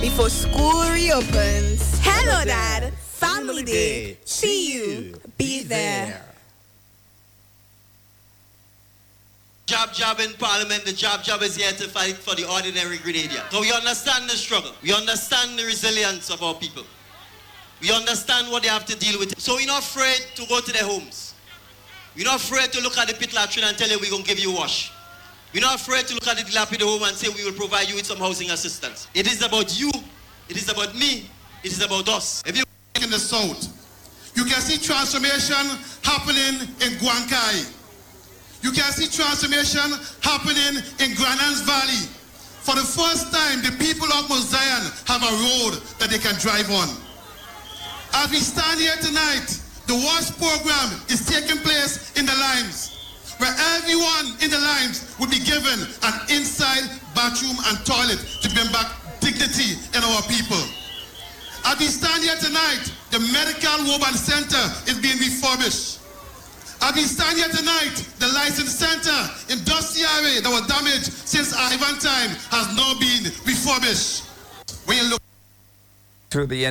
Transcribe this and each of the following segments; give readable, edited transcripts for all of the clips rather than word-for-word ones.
before school reopens. Hello, Dad. Family Day. See you. Be there. Job in Parliament, the job is here to fight for the ordinary Grenadian. So we understand the struggle. We understand the resilience of our people. We understand what they have to deal with. So we're not afraid to go to their homes. We're not afraid to look at the pit latrine and tell you we're going to give you a wash. We're not afraid to look at the dilapidated home and say we will provide you with some housing assistance. It is about you. It is about me. It is about us. If you in the south, you can see transformation happening in Guankai. You can see transformation happening in Granans Valley. For the first time, the people of Mount Zion have a road that they can drive on. As we stand here tonight, the WASH program is taking place in the Limes, where everyone in the Limes will be given an inside bathroom and toilet to bring back dignity in our people. As we stand here tonight, the Medical Woban Center is being refurbished. As we stand here tonight, the License Center in Dusty Highway that was damaged since Ivan time has now been refurbished. When you look to the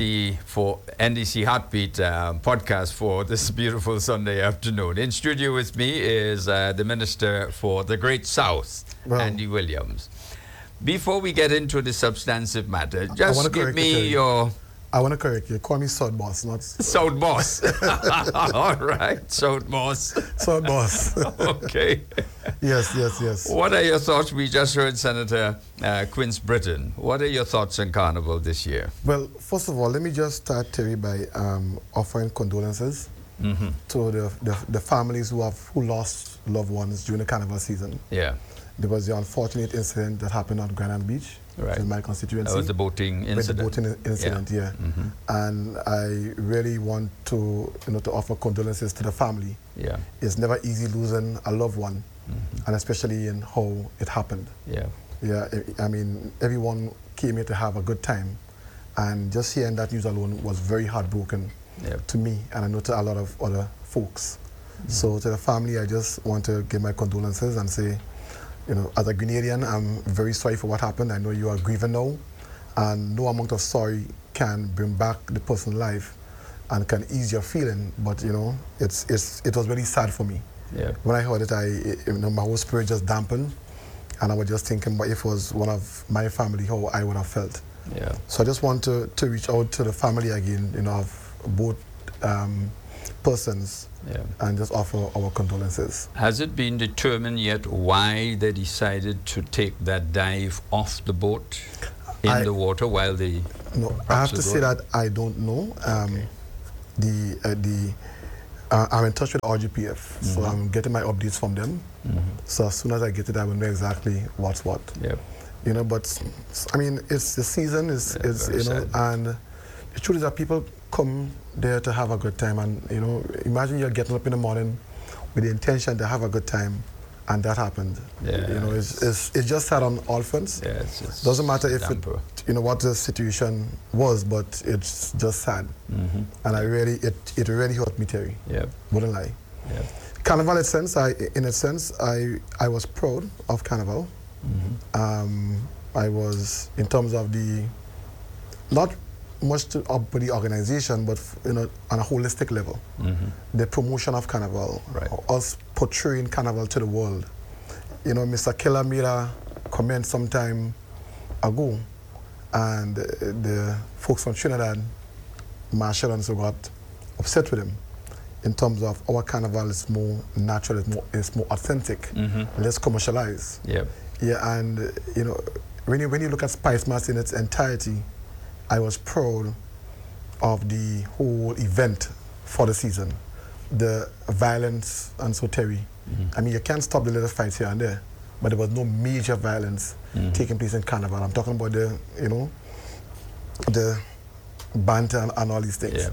NDC Heartbeat podcast for this beautiful Sunday afternoon. In studio with me is the Minister for the Great South, Andy Williams. Before we get into the substantive matter, just give me your... I want to correct you. Call me South Boss, not... South Boss. All right, South Boss. South Boss. Okay. Yes. What are your thoughts? We just heard Senator Quince Britton. What are your thoughts on Carnival this year? Well, first of all, let me just start, Terry, by offering condolences to the families who lost loved ones during the Carnival season. Yeah. There was the unfortunate incident that happened on Granite Beach, which is my constituency. That was the boating incident. With the boating incident, yeah. And I really want to offer condolences to the family. Yeah. It's never easy losing a loved one, and especially in how it happened. Yeah. Yeah, I mean, everyone came here to have a good time, and just hearing that news alone was very heartbroken to me, and I know to a lot of other folks. So to the family, I just want to give my condolences and say, as a Grenadian, I'm very sorry for what happened. I know you are grieving now, and no amount of sorry can bring back the person's life and can ease your feeling. But it was really sad for me. Yeah. When I heard it, my whole spirit just dampened, and I was just thinking, but if it was one of my family, how I would have felt. Yeah. So I just want to reach out to the family again, of both persons. Yeah. And just offer our condolences. Has it been determined yet why they decided to take that dive off the boat in the water while they... No, I have to say that I don't know. I'm in touch with RGPF, so I'm getting my updates from them. So as soon as I get it, I will know exactly what's what. Yeah. But I mean, it's the season, and the truth is that people come there to have a good time, and imagine you're getting up in the morning with the intention to have a good time, and that happened. It's just sad on all fronts. Doesn't matter if what the situation was, but it's just sad. And it really hurt me, Terry. Wouldn't lie. Carnival, in a sense, I was proud of Carnival. I was, in terms of the, not much up with the organization, but on a holistic level. The promotion of Carnival, us portraying Carnival to the world. Mr. Keller made a comment some time ago, and the folks from Trinidad, Marshall and so, got upset with him in terms of our Carnival is more natural, it's more authentic, less commercialized. Yeah, and when you look at Spice Mass in its entirety, I was proud of the whole event for the season. The violence and so, Terry. I mean, you can't stop the little fights here and there, but there was no major violence taking place in Carnival. I'm talking about the banter and all these things.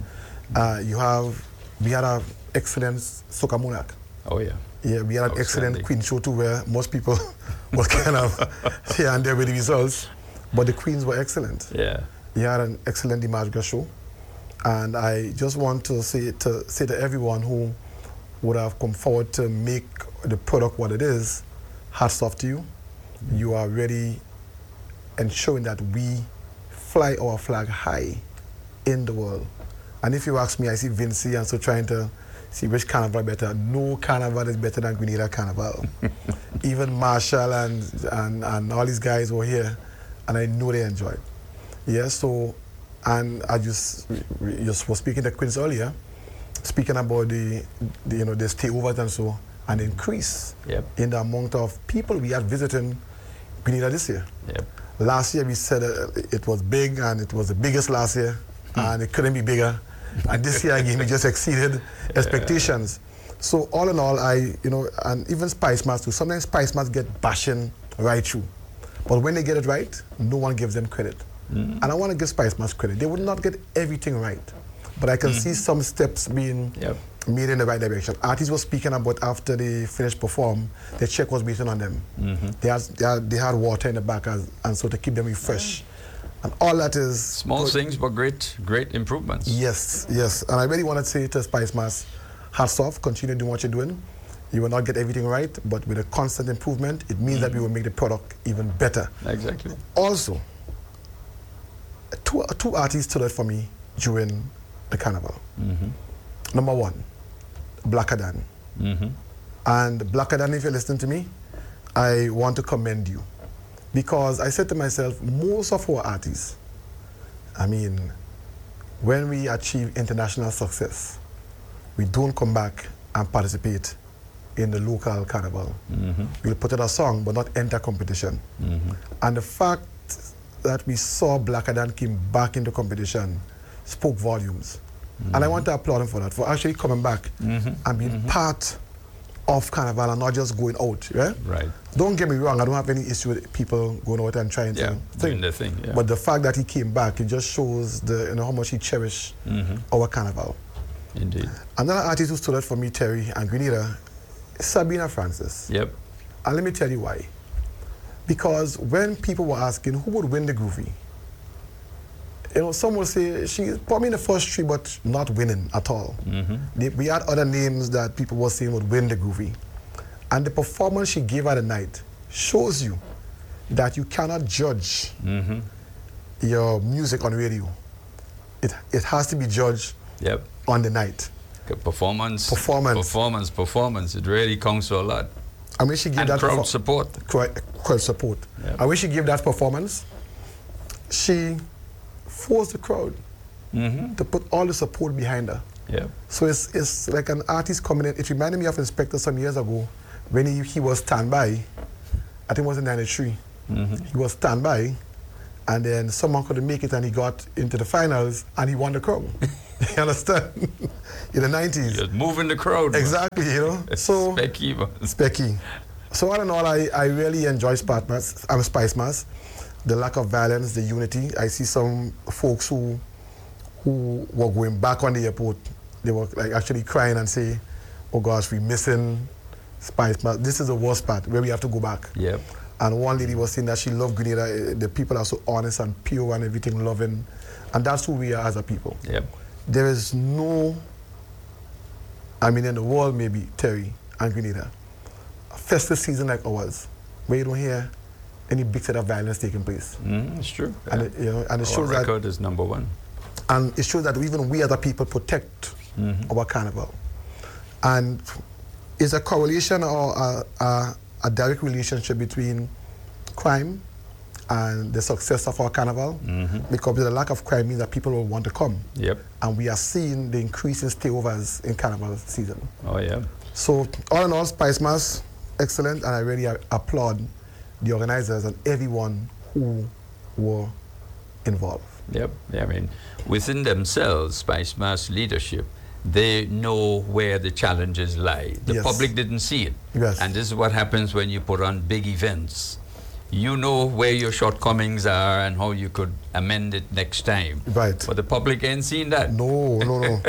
We had an excellent Soca Monarch. Oh yeah. Yeah, we had an excellent Queen show too, where most people were kind of here and there with the results, but the Queens were excellent. Yeah. You had an excellent Dimash show, and I just want to say to everyone who would have come forward to make the product what it is, hats off to you. You are really ensuring that we fly our flag high in the world. And if you ask me, I see Vinci and so trying to see which carnival better. No carnival is better than Grenada Carnival. Even Marshall and all these guys were here, and I know they enjoyed. Yeah, so, and I just was speaking to Quince earlier, speaking about the stayovers and so, an increase in the amount of people we had visiting Grenada this year. Yep. Last year we said it was big, and it was the biggest last year, and it couldn't be bigger. And this year again, we just exceeded expectations. So all in all, and even Spice Mass too. Sometimes Spice Mass get bashing right through, but when they get it right, no one gives them credit. And I want to give Spice Mass credit. They would not get everything right, but I can see some steps being made in the right direction. Artists were speaking about after they finished perform, the check was waiting on them. They had water in the back, and so to keep them refreshed. And all that is small things, but great improvements. Yes, yes. And I really want to say to Spice Mass, hats off, continue doing what you're doing. You will not get everything right, but with a constant improvement, it means that we will make the product even better. Exactly. Also, two artists stood out for me during the carnival. Number one, Black Adam. And Black Adam, if you're listening to me, I want to commend you. Because I said to myself, most of our artists, I mean, when we achieve international success, we don't come back and participate in the local carnival. We'll put out a song, but not enter competition. And the fact that we saw Black Adam came back into competition spoke volumes. And I want to applaud him for that, for actually coming back and being part of carnival and not just going out. Right. Don't get me wrong, I don't have any issue with people going out and trying to doing the thing. But the fact that he came back, it just shows how much he cherished our carnival. Indeed. Another artist who stood out for me, Terry and Grenada, is Sabina Francis. Yep. And let me tell you why. Because when people were asking who would win the Groovy, some would say she's probably in the first three, but not winning at all. We had other names that people were saying would win the Groovy. And the performance she gave at the night shows you that you cannot judge your music on radio. It has to be judged on the night. Performance. It really counts for a lot. I mean, she gave and that crowd support. Crowd support. I wish she gave that performance. She forced the crowd to put all the support behind her. So it's like an artist coming in. It reminded me of Inspector some years ago when he was standby. I think it was in '93. He was standby, and then someone couldn't make it, and he got into the finals, and he won the crown. You understand? In the '90s. Just moving the crowd. Exactly, So Specky. So all in all, I really enjoy Spice Mass. The lack of violence, the unity. I see some folks who were going back on the airport. They were like actually crying and say, "Oh gosh, we're missing Spice Mass. This is the worst part where we have to go back." And one lady was saying that she loved Grenada. The people are so honest and pure and everything, loving, and that's who we are as a people. There is no, in the world maybe, Terry and Grenada, a festive season like ours, where you don't hear any big set of violence taking place. It's true. And it shows our record is number one. And it shows that even we other people protect our carnival. And is a correlation or a direct relationship between crime and the success of our carnival, because the lack of crime means that people will want to come. And we are seeing the increase in stayovers in carnival season. So all in all, Spice Mass, excellent, and I really applaud the organizers and everyone who were involved. Within themselves, Spice Mass leadership, they know where the challenges lie. The public didn't see it. And this is what happens when you put on big events. You know where your shortcomings are and how you could amend it next time. But the public ain't seen that. No.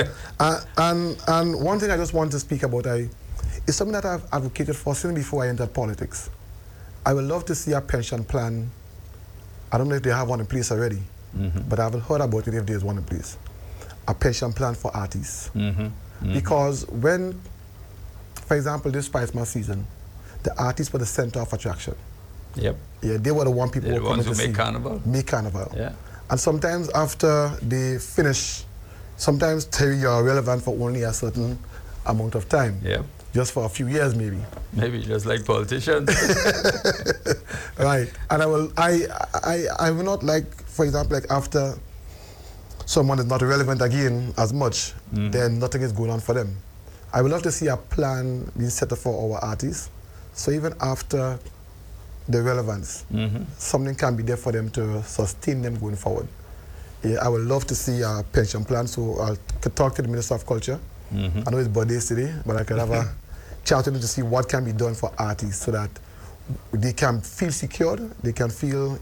And one thing I just want to speak about is something that I've advocated for since before I entered politics. I would love to see a pension plan. I don't know if they have one in place already, but I haven't heard about it if there's one in place. A pension plan for artists. Because when, for example, this Spice Mass season, the artists were the center of attraction. They were the one people were coming to see. Make carnival. Make carnival. And sometimes after they finish, sometimes Terry, you're relevant for only a certain amount of time. Yeah. Just for a few years, maybe. Maybe just like politicians. Right. And I will not like, for example, like after someone is not relevant again as much, then nothing is going on for them. I would love to see a plan being set up for our artists. So even after the relevance, something can be there for them to sustain them going forward. Yeah, I would love to see a pension plan, so I'll talk to the Minister of Culture. I know his birthday is today, but I could have a chat with him to see what can be done for artists so that they can feel secured, they can feel,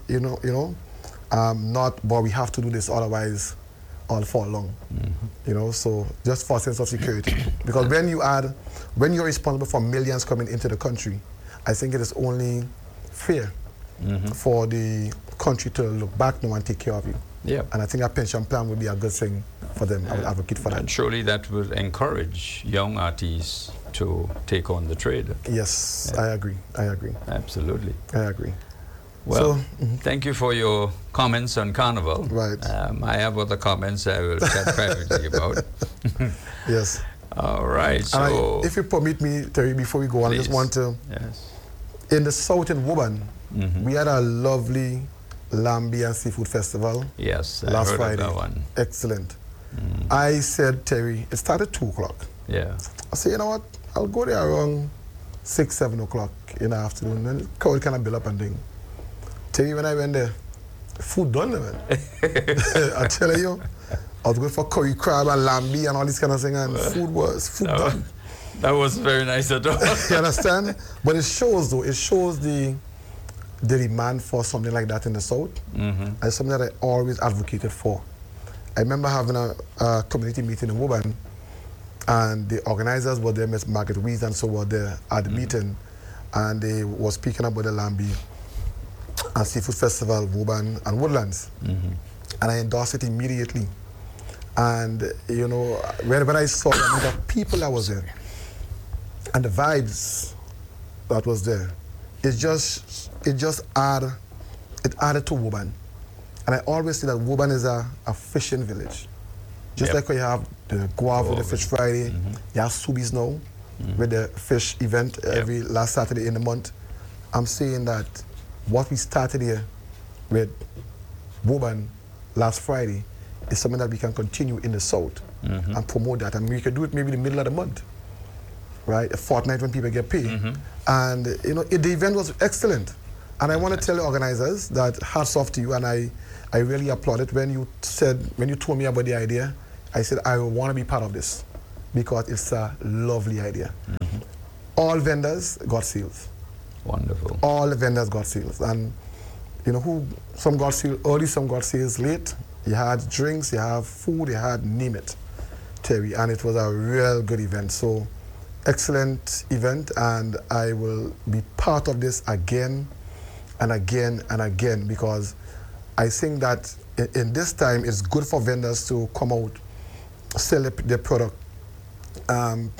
not, but we have to do this, otherwise all fall along. So just for a sense of security. Because when you're responsible for millions coming into the country, I think it is only fair for the country to look back now and take care of you. Yeah. And I think a pension plan would be a good thing for them. I would advocate for that. And surely that will encourage young artists to take on the trade. Yes, Yeah. I agree. Absolutely. I agree. Well, So, thank you for your comments on Carnival. Right. I have other comments I will chat privately about. Yes. All right. So, if you permit me, Terry, before we go on, I just please. want to, Yes. in the South in Woburn, we had a lovely Lambi and Seafood Festival Yes. I last heard Friday. of that one. Excellent. I said, Terry, it started 2 o'clock. Yeah. I said, you know what, I'll go there around 6, 7 o'clock in the afternoon, and the crowd kind of build up and thing. Terry, when I went there, food done, man. I tell you, I was going for curry crab and lambi and all this kind of thing, and food done. That was very nice at all. You understand? But it shows, though, the demand for something like that in the South. And it's something that I always advocated for. I remember having a community meeting in Woburn, and the organizers were there, Ms. Margaret Wees and so were there at the meeting, and they were speaking about the Lambi and Seafood Festival, Woburn and Woodlands. And I endorsed it immediately. And, when I saw the amount of people that was there, and the vibes that was there, it just added to Woburn. And I always say that Woburn is a fishing village. Just like when you have the Guava with the Fish Friday, you have Subies now with the fish event every last Saturday in the month. I'm saying that what we started here with Woburn last Friday is something that we can continue in the South and promote that. And we can do it maybe in the middle of the month, right? A fortnight when people get paid. And, the event was excellent. And I want to tell the organizers that hats off to you, and I really applaud it. When you told me about the idea, I said, I want to be part of this because it's a lovely idea. All vendors got sales. Wonderful. All the vendors got sales. And, some got sales early, some got sales late. You had drinks, you have food, you had name it, Terry. And it was a real good event. So, excellent event, and I will be part of this again and again and again, because I think that in this time it's good for vendors to come out, sell their product, and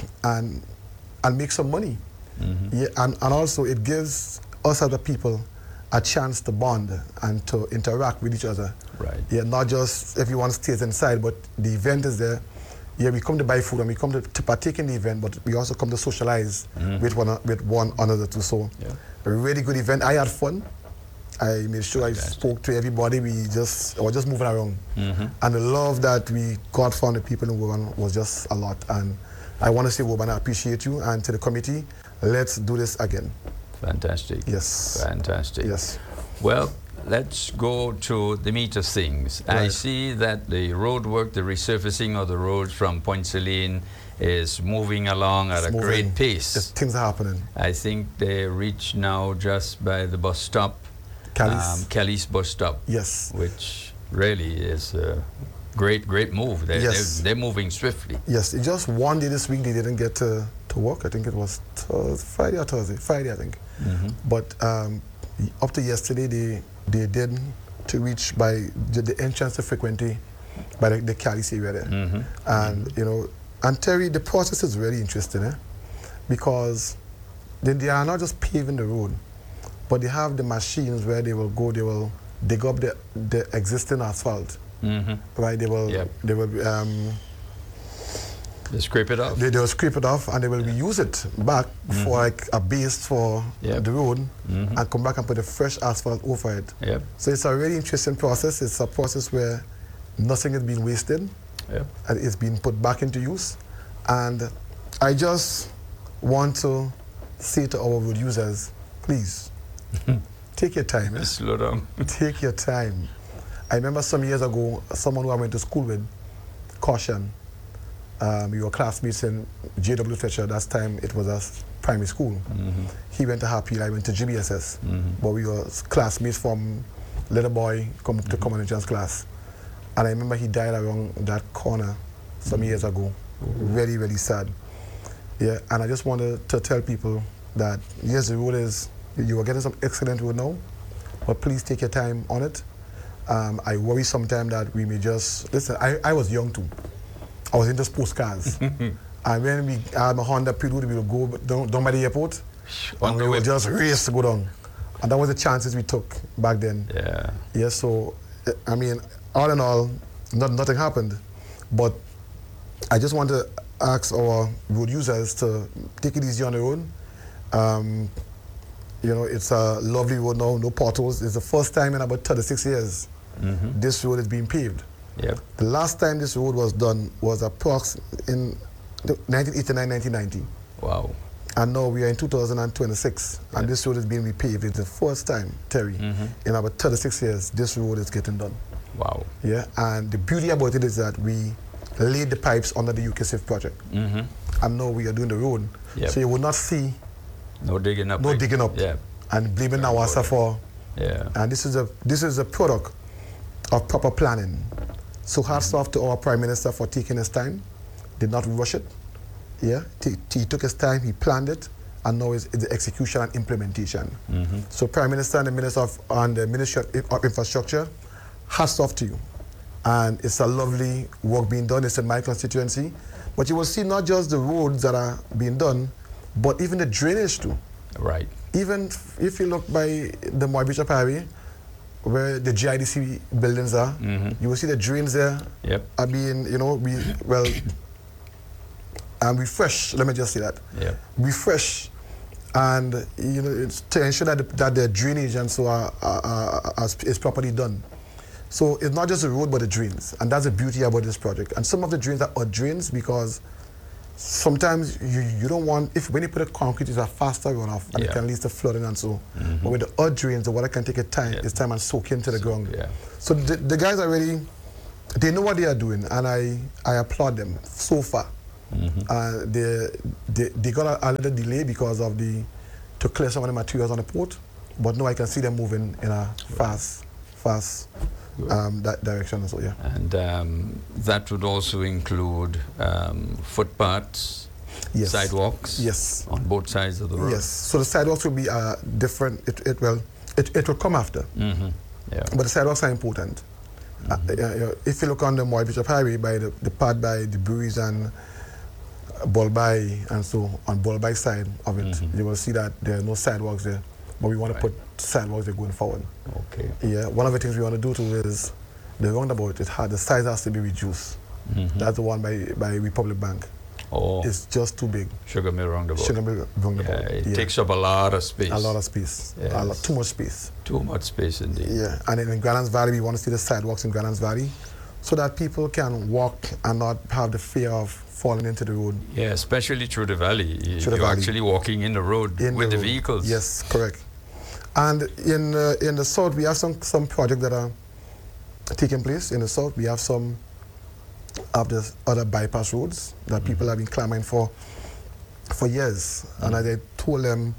make some money. Yeah, and also it gives us other people a chance to bond and to interact with each other. Right. Yeah, not just everyone stays inside, but the event is there. Yeah, we come to buy food and we come to partake in the event, but we also come to socialize with one another too. So, a really good event. I had fun. I made sure I spoke to everybody. I was just moving around. And the love that we got from the people in Woburn was just a lot. And I want to say, Woburn, I appreciate you. And to the committee, let's do this again. Fantastic. Yes. Fantastic. Yes. Well, let's go to the meat of things. Right. I see that the road work, the resurfacing of the roads from Point Celine is moving along at a great pace. Things are happening. I think they reach now just by the bus stop, Kelly's bus stop. Yes. Which really is a great move. They're moving swiftly. Yes, it just one day this week they didn't get to work. I think it was Friday or Thursday. Friday, I think. But up to yesterday, they did to reach by the entrance to Frequenty by the Calais area there. And, and Terry, the process is really interesting, because they are not just paving the road, but they have the machines where they will go, they will dig up the existing asphalt. Right? They will they scrape it off. They will scrape it off and they will reuse it back for like a base for the road and come back and put a fresh asphalt over it. So it's a really interesting process. It's a process where nothing is being wasted and it's being put back into use. And I just want to say to our road users, please, take your time. Slow down. Take your time. I remember some years ago, someone who I went to school with, Caution, we were classmates in J.W. Fletcher. That time it was a primary school. He went to Hartfield, I went to GBSS. But we were classmates from little boy to common entrance class. And I remember he died around that corner some years ago. Really, really sad. Yeah, and I just wanted to tell people that, yes, the road is, you are getting some excellent road now, but please take your time on it. I worry sometimes that we may just, listen, I was young too. I was into sports cars. And when we had a Honda Prelude, we would go down by the airport, and we would just race to go down. And that was the chances we took back then. Yeah, so, I mean, all in all, nothing happened. But I just want to ask our road users to take it easy on the road. You know, it's a lovely road now, no potholes. It's the first time in about 36 years this road is being paved. The last time this road was done was approximately in 1989, 1990. Wow. And now we are in 2026, and this road is being repaved. It's the first time, Terry, in about 36 years, this road is getting done. Wow. Yeah, and the beauty about it is that we laid the pipes under the UKSIF project. And now we are doing the road. So you will not see no digging up. And blaming Nawasa for. And this is a product of proper planning. So hats off to our Prime Minister for taking his time, did not rush it. He took his time, he planned it, and now it's the execution and implementation. So Prime Minister and the Ministry of Infrastructure, hats off to you. And it's a lovely work being done. It's in my constituency. But you will see not just the roads that are being done, but even the drainage too. Right. Even if you look by the Moy Bishop Highway, where the GIDC buildings are, you will see the drains there are being, you know, refreshed. Let me just say that. Refreshed, and you know, it's to ensure that the drainage and so is properly done. So it's not just the road, but the drains, and that's the beauty about this project. And some of the drains are odd drains because sometimes you don't want, when you put a concrete, it's a faster runoff, and it can lead to flooding and so. But with the odd drains, the water can take its time and soak into the ground. So the guys are really, they know what they are doing, and I applaud them so far. They got a little delay because of to clear some of the materials on the port, but now I can see them moving in a fast that direction as well. And that would also include footpaths, sidewalks, on both sides of the road. So the sidewalks will be different. It will come after. But the sidewalks are important. If you look on the Moy Bishop Highway, by the part by the breweries and Bolbai, and so on Bolbai side of it, you will see that there are no sidewalks there. But we want to put sidewalks there going forward. One of the things we want to do too is the roundabout. The size has to be reduced. That's the one by Republic Bank. It's just too big. Sugar Mill Roundabout. Sugar Mill Roundabout. It takes up a lot of space. A lot of space. Too much space. Too much space indeed. And in Granans Valley, we want to see the sidewalks in Granans Valley so that people can walk and not have the fear of falling into the road. Especially through the valley. You're actually walking in the road with the vehicles. Yes, correct. And in the south, we have some projects that are taking place. In the south, we have some of the other bypass roads that people have been clamoring for years. And as I told them,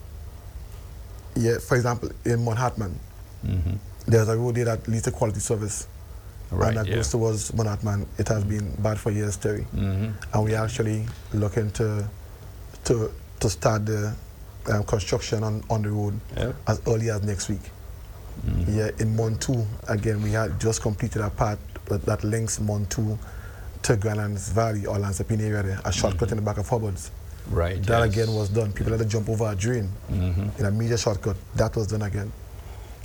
for example, in Manhattan, there's a road there that leads to quality service. And that goes towards Manhattan. It has been bad for years, Terry. And we're actually looking to start the construction on the road as early as next week. In Montu, again, we had just completed a part that links Montu to Granans Valley or Lansapine area there, a shortcut in the back of Hubbards. That again was done. People had to jump over a drain in a major shortcut. That was done again.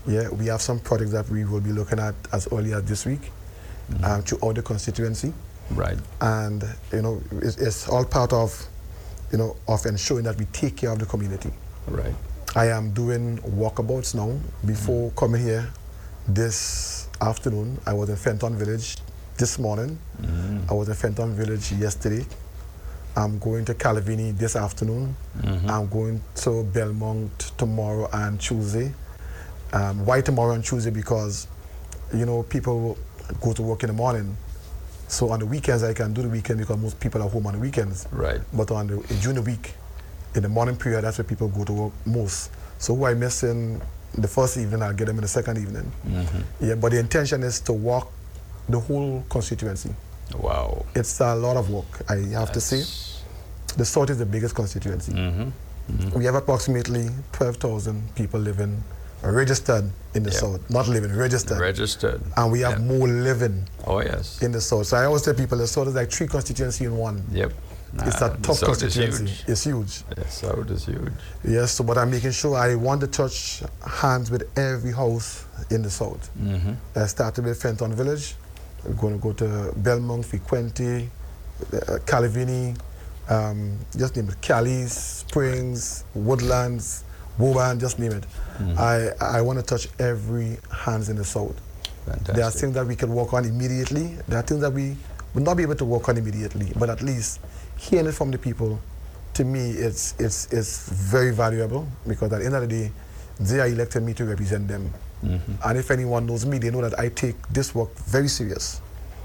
Yeah, we have some projects that we will be looking at as early as this week throughout the constituency. Right. And, it's all part of, of ensuring that we take care of the community. Right. I am doing walkabouts now. Before coming here this afternoon, I was in Fenton Village this morning. I was in Fenton Village yesterday. I'm going to Calavini this afternoon. I'm going to Belmont tomorrow and Tuesday. Why tomorrow and Tuesday? Because, people go to work in the morning. So on the weekends, I can do the weekend because most people are home on the weekends. Right. But during the week, in the morning period, that's where people go to work most. So who I miss in the first evening, I'll get them in the second evening. Yeah, but the intention is to walk the whole constituency. Wow. It's a lot of work, I have to say. The South is the biggest constituency. We have approximately 12,000 people living, registered in the South. Not living, registered. Registered. And we have more living in the South. So I always tell people the South is like 3 constituencies in one. Yep. It's a tough constituency. It's huge. The South is huge. Yes, so, but I'm making sure I want to touch hands with every house in the South. I started with Fenton Village. We're going to go to Belmont, Frequenty, Calavini, just name it, Callies, Springs, Woodlands, Woburn, just name it. I want to touch every hands in the South. Fantastic. There are things that we can work on immediately. There are things that we will not be able to work on immediately, but at least hearing it from the people, to me, it's very valuable, because at the end of the day, they are elected me to represent them. And if anyone knows me, they know that I take this work very serious,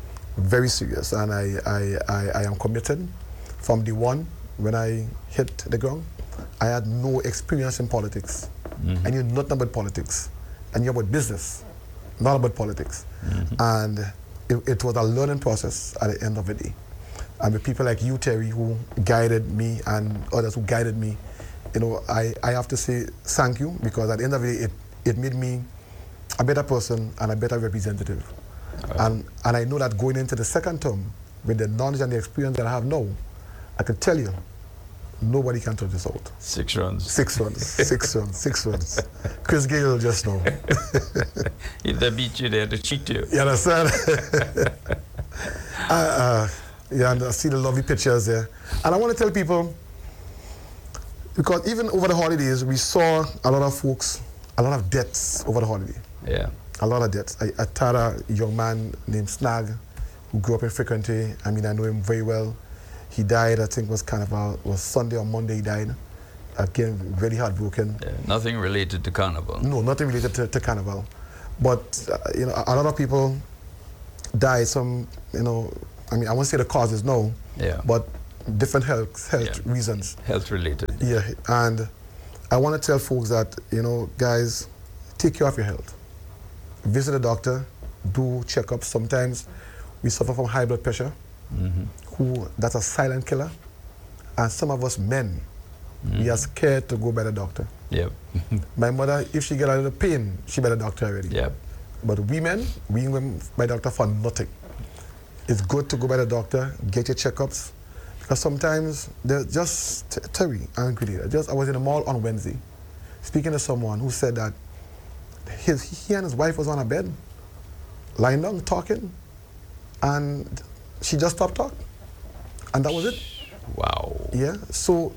and I am committed. From the one, when I hit the ground, I had no experience in politics. I knew nothing about politics. I knew about business, not about politics. And it was a learning process at the end of the day. And with people like you, Terry, who guided me, and others who guided me, I have to say thank you, because at the end of the day, it made me a better person and a better representative. And I know that going into the second term, with the knowledge and the experience that I have now, I can tell you, nobody can touch this out. 6 runs. 6 runs. 6 runs. 6 runs. Chris Gayle just know. If they beat you, they're to cheat you. You understand? Yeah, and I see the lovely pictures there. And I want to tell people, because even over the holidays, we saw a lot of folks, a lot of deaths over the holiday. Yeah. A lot of deaths. I had a young man named Snag, who grew up in Frequenty. I mean, I know him very well. He died, I think was Sunday or Monday he died. Again, very heartbroken. Yeah, nothing related to Carnival. No, nothing related to Carnival. But, a lot of people died. Some, I won't say the causes, no. Yeah. But different health reasons. Health related. Yeah, and I want to tell folks that, guys, take care of your health. Visit a doctor, do checkups. Sometimes we suffer from high blood pressure. That's a silent killer. And some of us men, we are scared to go by the doctor. Yep. My mother, if she get a little pain, she by the doctor already. Yep. But we went by the doctor for nothing. It's good to go by the doctor, get your checkups, because sometimes there's just Terry, I was in a mall on Wednesday, speaking to someone who said that he and his wife was on a bed, lying down, talking, and she just stopped talking. And that was it. Wow. Yeah. So,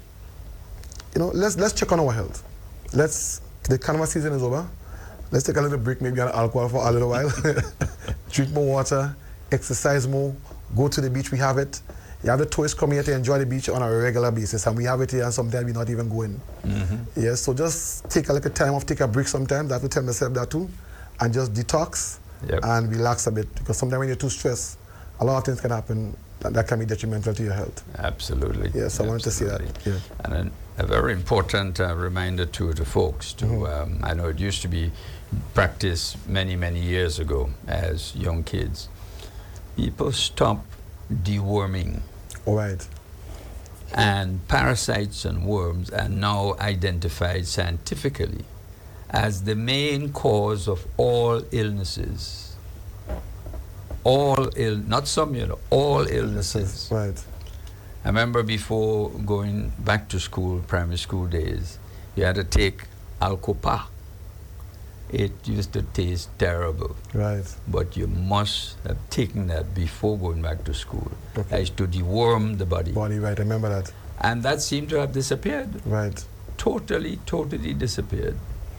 let's check on our health. The Carnival season is over. Let's take a little break, maybe on alcohol for a little while. Drink more water, exercise more, go to the beach, we have it. You have the tourists come here to enjoy the beach on a regular basis, and we have it here, and sometimes we're not even going. Yeah, so just take a little time off, take a break sometimes. I have to tell myself that too, and just detox and relax a bit, because sometimes when you're too stressed, a lot of things can happen that can be detrimental to your health. Absolutely. Yes, I wanted to say that. Yeah. And a very important reminder to the folks, I know it used to be practiced many, many years ago as young kids. People stop deworming. All right. And parasites and worms are now identified scientifically as the main cause of all illnesses. All illnesses. Right. I remember before going back to school, primary school days, you had to take Alcopa. it used to taste terrible. Right. But you must have taken that before going back to school. Okay. As to deworm the body. Body, right, I remember that. And that seemed to have disappeared. Right. Totally disappeared.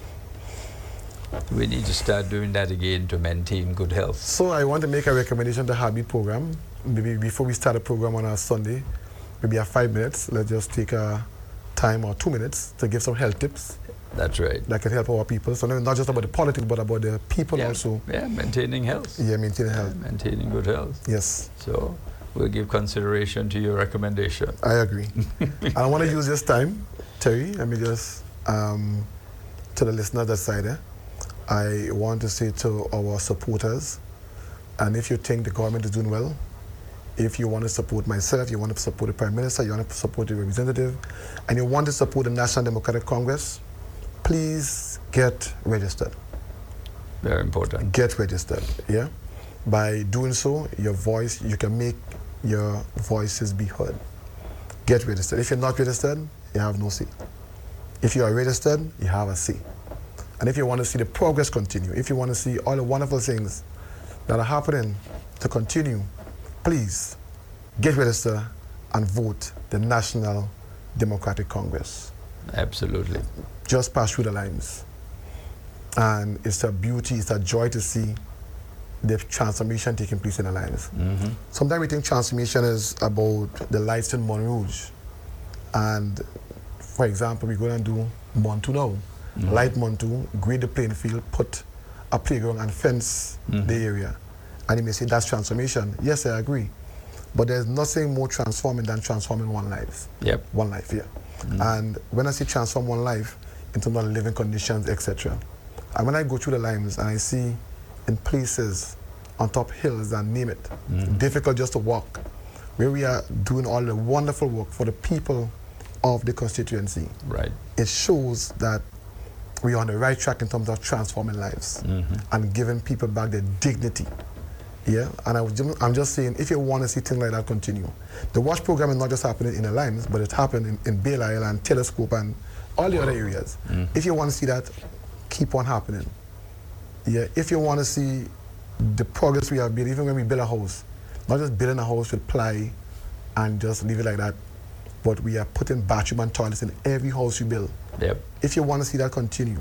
We need to start doing that again to maintain good health. So I want to make a recommendation to Heartbeat program. Maybe before we start a program on a Sunday, maybe 5 minutes, let's just take a time or 2 minutes to give some health tips. That's right. That can help our people. So not just about the politics, but about the people also. Yeah, maintaining health. Yeah, maintaining health. Maintaining good health. Yes. So we'll give consideration to your recommendation. I agree. And I want to use this time, Terry, let me just, to the listeners that side there, I want to say to our supporters, and if you think the government is doing well, if you want to support myself, you want to support the Prime Minister, you want to support the representative, and you want to support the National Democratic Congress, please get registered. Very important. Get registered, yeah? By doing so, your voice, you can make your voices be heard. Get registered. If you're not registered, you have no say. If you are registered, you have a say. And if you want to see the progress continue, if you want to see all the wonderful things that are happening to continue, please get registered and vote the National Democratic Congress. Absolutely. Just pass through the lines. And it's a beauty, it's a joy to see the transformation taking place in the lives. Mm-hmm. Sometimes we think transformation is about the lights in Moulin Rouge. And for example, we're going to do Montu now. Mm-hmm. Light Montu, grade the playing field, put a playground and fence the area. And you may say that's transformation. Yes, I agree. But there's nothing more transforming than transforming one life. Yep. One life, yeah. And when I say transform one life, in terms of living conditions, etc. And when I go through the lives and I see in places, on top hills and name it, difficult just to walk, where we are doing all the wonderful work for the people of the constituency. Right. It shows that we are on the right track in terms of transforming lives and giving people back their dignity. Yeah, and I'm just saying, if you want to see things like that continue, the WASH program is not just happening in the Limes, but it's happening in Bale Island, Telescope, and all the other areas. If you want to see that, keep on happening. Yeah, if you want to see the progress we have made, even when we build a house, not just building a house with ply and just leave it like that, but we are putting bathroom and toilets in every house we build. Yep. If you want to see that continue,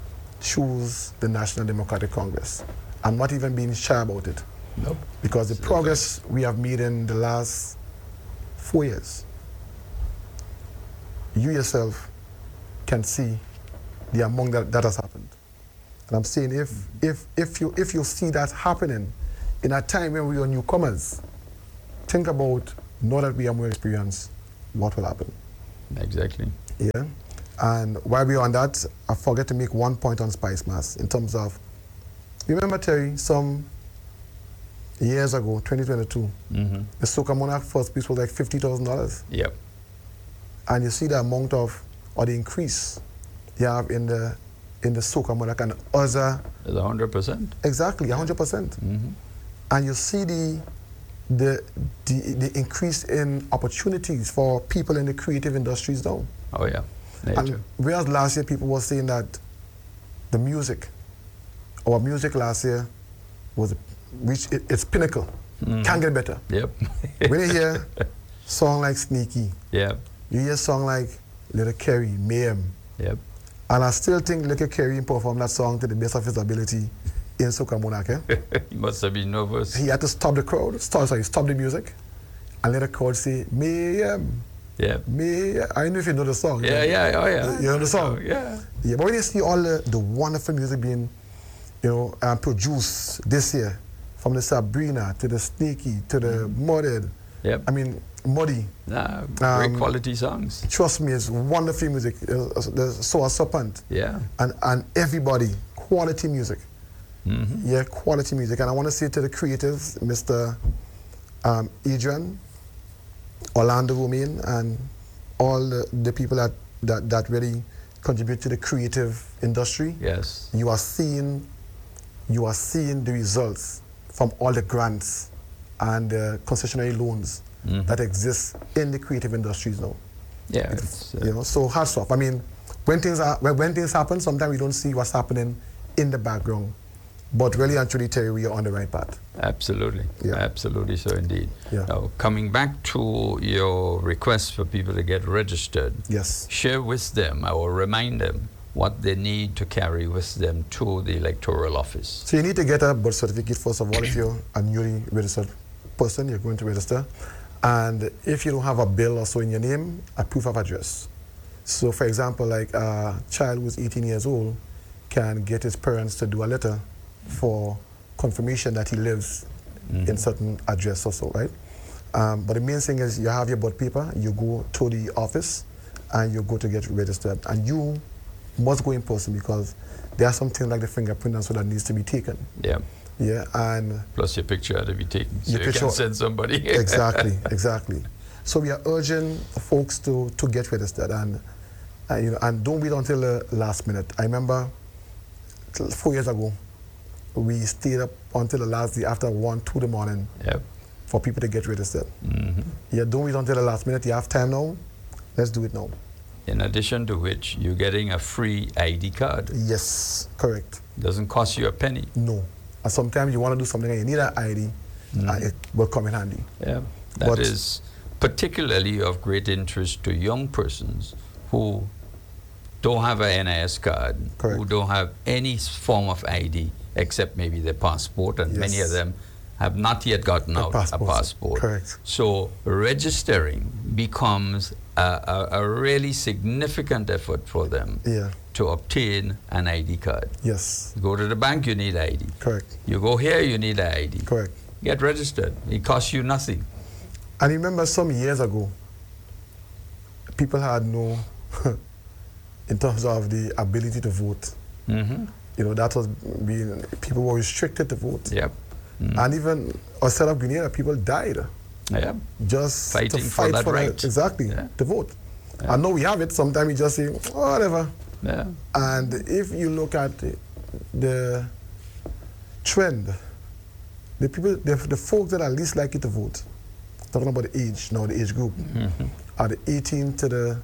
choose the National Democratic Congress. I'm not even being shy about it. Nope. Because the progress we have made in the last 4 years, you yourself can see the amount that has happened. And I'm saying if you see that happening in a time when we are newcomers, think about, now that we are more experienced, what will happen. Exactly. Yeah. And while we're on that, I forget to make one point on Spice Mass in terms of, remember, Terry, some years ago, 2022, the Soca Monarch first piece was like $50,000. Yep. And you see the amount of, or the increase you have in the Soca Monarch and other. It's 100%. Exactly, 100%. And you see the increase in opportunities for people in the creative industries now. Oh yeah. And whereas last year people were saying that the music, our music last year was reached its pinnacle. Can't get better. Yep. When you hear song like Sneaky, yep. you hear song like Little Kerry, Mayhem. Yep. And I still think Little Kerry performed that song to the best of his ability in Soca Monarch. He must have been nervous. He had to stop the crowd, stop the music, and let the crowd say, Mayhem. Yeah. Mayhem. I don't know if you know the song. Yeah, yeah, oh yeah. You know the song? Oh, yeah. Yeah, but when you see all the wonderful music being, produced this year, from the Sabrina to the Sneaky to the Mudded. Yep. I mean, Muddy. Nah, great quality songs. Trust me, it's wonderful music. So serpent. Yeah. And everybody, quality music. Yeah, quality music. And I want to say to the creatives, Mr. Adrian, Orlando Romain, and all the people that really contribute to the creative industry. Yes. You are seeing the results from all the grants and concessionary loans that exist in the creative industries now. Yeah. It's, so hats off. I mean, when things happen, sometimes we don't see what's happening in the background. But really and truly, Terry, we are on the right path. Absolutely. Yeah. Absolutely so indeed. Yeah. Now, coming back to your request for people to get registered, Yes. share with them or remind them what they need to carry with them to the electoral office. So you need to get a birth certificate, first of all, if you're a newly registered person, you're going to register. And if you don't have a bill or so in your name, a proof of address. So for example, like a child who's 18 years old can get his parents to do a letter for confirmation that he lives in certain address or so, right? But the main thing is you have your birth paper, you go to the office, and you go to get registered. And you must go in person because there are some things like the fingerprint and so that needs to be taken. Yeah. Yeah, and Plus your picture had to be taken so Your you picture- can send somebody. exactly, exactly. So we are urging folks to get registered and you know, and don't wait until the last minute. I remember 4 years ago, we stayed up until the last day after 1, 2 in the morning Yep. for people to get registered. Yeah, don't wait until the last minute. You have time now. Let's do it now. In addition to which, you're getting a free ID card. Yes, correct. Doesn't cost you a penny. No. And sometimes you want to do something and you need an ID, and it will come in handy. Yeah. That But- is particularly of great interest to young persons who don't have an NIS card, Correct. who don't have any form of ID except maybe their passport, and many Yes. of them have not yet gotten out a passport. passport. Correct. So registering becomes a really significant effort for them Yeah. to obtain an ID card. Yes. You go to the bank, you need ID. Correct. You go here, you need an ID. Correct. Get registered. It costs you nothing. And remember some years ago, people had no, in terms of the ability to vote. Mm-hmm. You know, that was being, people were restricted to vote. Yep. And even outside of Grenada, people died Yep. just Fighting to for fight that for right. exactly, Yeah. to vote. Yeah. I know we have it, sometimes we just say, oh, whatever. Yeah. And if you look at the trend, the people, the folks that are least likely to vote, talking about the age, now the age group, are the 18 to the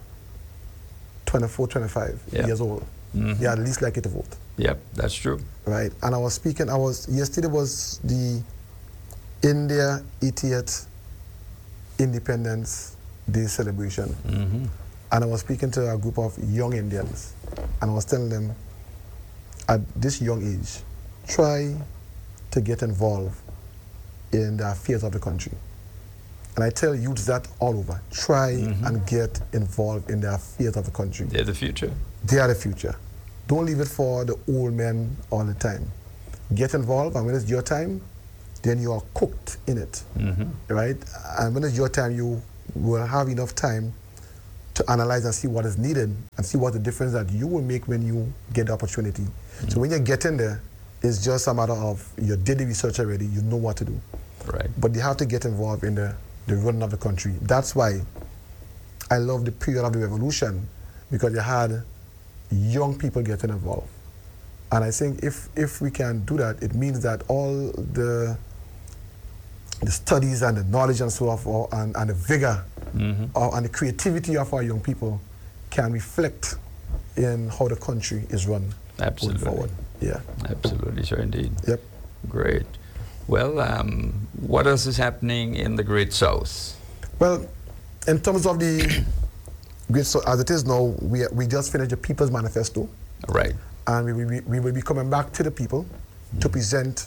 24, 25 Yeah. years old. They are the least likely to vote, Yep. That's true. right? And yesterday was the India 80th Independence Day celebration. And I was speaking to a group of young Indians, and I was telling them, at this young age, try to get involved in the affairs of the country. And I tell youths that all over, try and get involved in the affairs of the country. They're the future. They are the future. Don't leave it for the old men all the time. Get involved, and when it's your time, then you are cooked in it, right? And when it's your time, you will have enough time to analyze and see what is needed and see what the difference that you will make when you get the opportunity. So when you get in there, it's just a matter of you did the research already, you know what to do. Right. But you have to get involved in the running of the country. That's why I love the period of the revolution, because you had young people getting involved. And I think if we can do that, it means that all the studies and the knowledge and so forth, and the vigor and the creativity of our young people can reflect in how the country is run Absolutely. going forward. Yeah. Absolutely. Sure, indeed. Yep. Great. Well, what else is happening in the Great South? Well, in terms of the Great South, as it is now, we just finished the People's Manifesto, Right. and we will be coming back to the people to present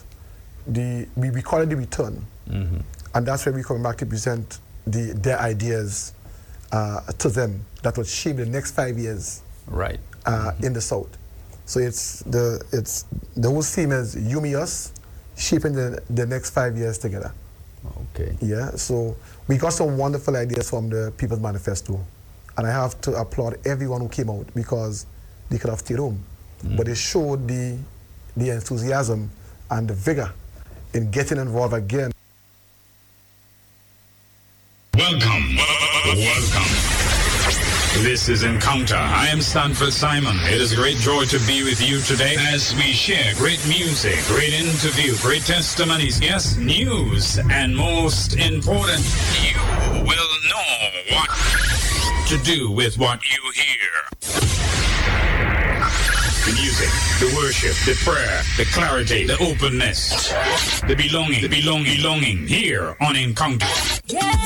we call it the return, and that's where we're coming back to present their ideas to them that will shape the next 5 years Right. in the South. So the whole theme is you, me, us, shaping the next 5 years together. Okay. Yeah, so we got some wonderful ideas from the People's Manifesto, and I have to applaud everyone who came out, because they could have stayed home, but they showed the enthusiasm and the vigor in getting involved again. Welcome. This is Encounter. I am Stanford Simon. It is a great joy to be with you today as we share great music, great interview, great testimonies, yes, news, and most important, you will know what to do with what you hear. The music, the worship, the prayer, the clarity, the openness, the belonging here on Encounter.